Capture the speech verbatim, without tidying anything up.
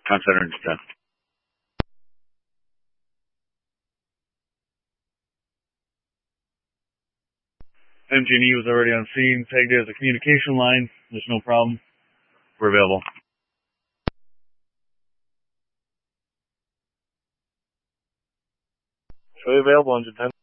Con Center ten. M G and E was already on scene, tagged it as a communication line. There's no problem. We're available. Fully available, engine ten.